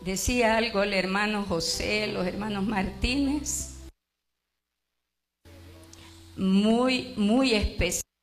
Decía algo el hermano José, los hermanos Martínez, muy especial.